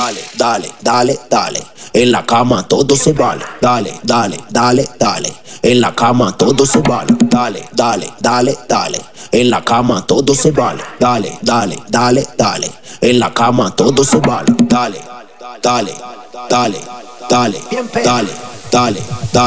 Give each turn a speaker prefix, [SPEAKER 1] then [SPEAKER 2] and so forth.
[SPEAKER 1] dale, dale, dale. En la cama todo se vale. Dale, dale, dale, dale. En la cama todo se vale. Dale, dale, dale, dale. En la cama todo se vale. Dale, dale, dale, dale. En la cama todo se vale. Dale, dale, dale, dale, dale, dale, dale.